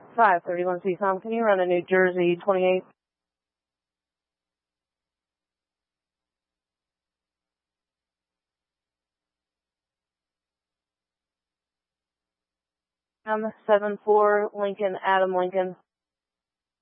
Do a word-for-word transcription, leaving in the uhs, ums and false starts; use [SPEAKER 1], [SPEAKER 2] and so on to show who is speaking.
[SPEAKER 1] five thirty-one C SOM, can you run a New Jersey twenty-eight? Um, seven four Lincoln, Adam Lincoln.